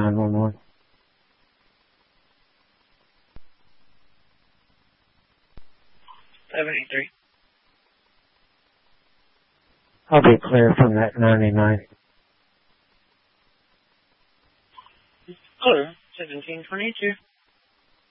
911. I'll be clear from that 99. Hello, 1722.